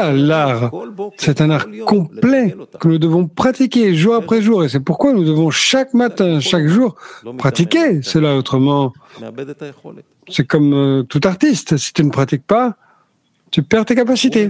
ça l'art. C'est un art complet que nous devons pratiquer jour après jour. Et c'est pourquoi nous devons chaque matin, chaque jour, pratiquer cela. Autrement, c'est comme tout artiste. Si tu ne pratiques pas, tu perds tes capacités.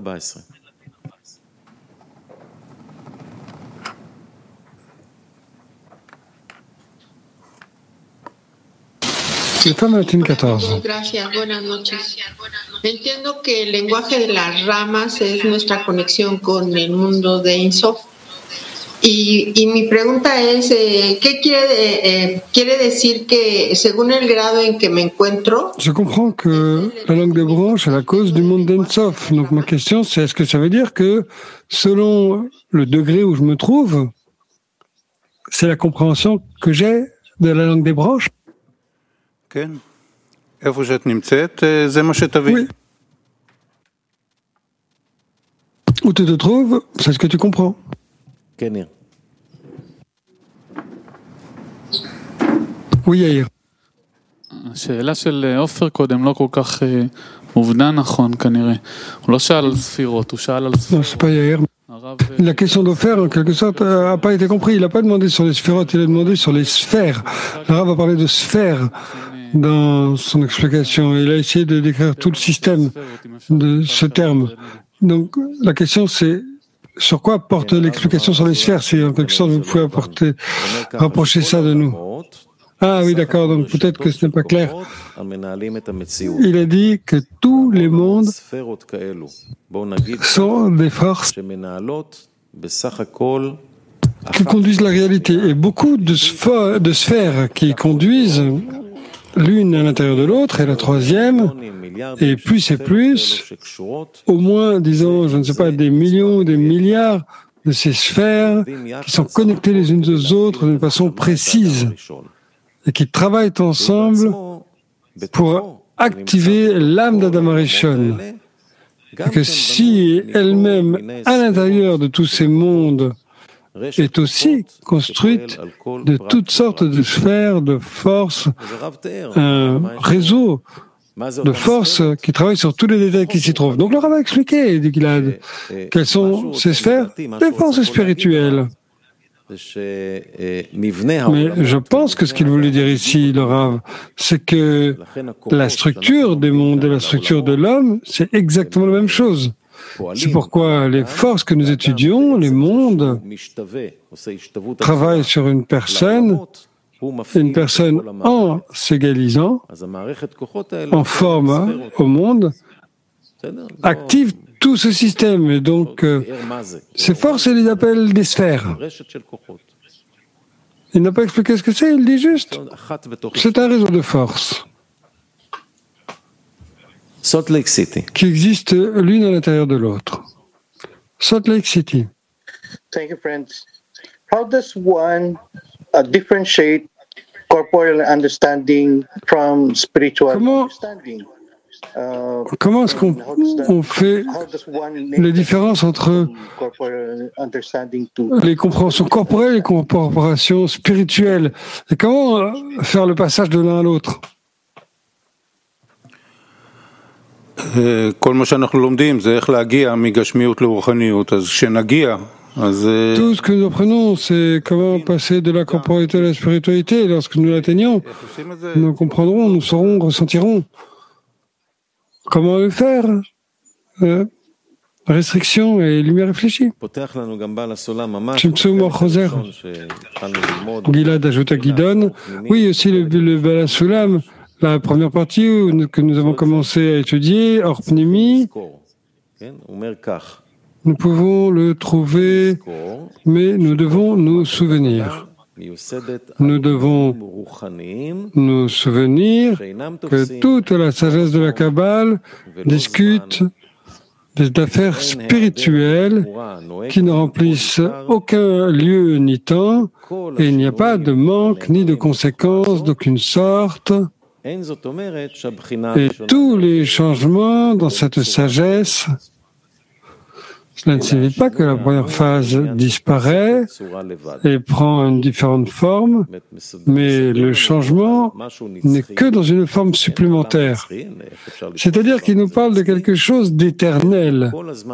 Gracias, buenas noches. Entiendo que el lenguaje de las ramas es nuestra conexión con el mundo de Ein Sof. Y mi pregunta es, ¿qué quiere decir que según el grado en que me encuentro? Je comprends que la langue des branches est la cause du monde d'Ein Sof. Donc ma question, c'est est-ce que ça veut dire que selon le degré où je me trouve, c'est la compréhension que j'ai de la langue des branches? Oui. Où tu te trouves, c'est ce que tu comprends. Oui, Yair. השאלה של עופר קודם לא כל כך מובנה נכון כנראה. הוא לא שאל על ספירות, הוא שאל על Non, c'est pas Yair. La question d'Ofer, en quelque sorte, n'a pas été comprise. Il n'a pas demandé sur les sphérotes, il a demandé sur les sphères. Le Rav a parlé de sphères dans son explication. Il a essayé de décrire tout le système de ce terme. Donc, la question, c'est sur quoi porte l'explication sur les sphères? Si, en quelque sorte, vous pouvez rapprocher ça de nous. Ah oui, d'accord, donc peut-être que ce n'est pas clair. Il a dit que tous les mondes sont des forces qui conduisent la réalité. Et beaucoup de sphères qui conduisent l'une à l'intérieur de l'autre, et la troisième, et plus, au moins, disons, je ne sais pas, des millions, des milliards de ces sphères qui sont connectées les unes aux autres d'une façon précise et qui travaillent ensemble pour activer l'âme d'Adam Arishon. Et que si elle-même, à l'intérieur de tous ces mondes, est aussi construite de toutes sortes de sphères, de forces, un réseau de forces qui travaillent sur tous les détails qui s'y trouvent. Donc le Rav a expliqué, dit Gilad, quelles sont ces sphères? Des forces spirituelles. Mais je pense que ce qu'il voulait dire ici, le Rav, c'est que la structure des mondes et la structure de l'homme, c'est exactement la même chose. C'est pourquoi les forces que nous étudions, les mondes, travaillent sur une personne en s'égalisant, en forme au monde, active tout ce système. Et donc, ces forces, il les appelle des sphères. Il n'a pas expliqué ce que c'est, il dit juste, c'est un réseau de forces qui existent l'une à l'intérieur de l'autre. Salt Lake City. Thank you, friends. How does one differentiate corporeal understanding from spiritual understanding? Comment est-ce qu'on fait les différences entre les compréhensions corporelles et les compréhensions spirituelles? Et comment faire le passage de l'un à l'autre? כל מה שאנחנו לומדים זה איך להגיע מגשמיות לרוחניות, אז כשנגיע, Tout ce que nous apprenons, c'est comment passer de la corporalité à la spiritualité. Et lorsque nous l'atteignons, nous comprendrons, nous saurons, ressentirons. Comment le faire? Restriction et lumière réfléchie. Gilad ajoute à Gidon. Oui, aussi le Bala Sulam, la première partie que nous avons commencé à étudier, hors pnémie. Nous pouvons le trouver, mais nous devons nous souvenir. Nous devons nous souvenir que toute la sagesse de la Kabbale discute des affaires spirituelles qui ne remplissent aucun lieu ni temps, et il n'y a pas de manque ni de conséquences d'aucune sorte. Et tous les changements dans cette sagesse, cela ne signifie pas que la première phase disparaît et prend une différente forme, mais le changement n'est que dans une forme supplémentaire. C'est-à-dire qu'il nous parle de quelque chose d'éternel.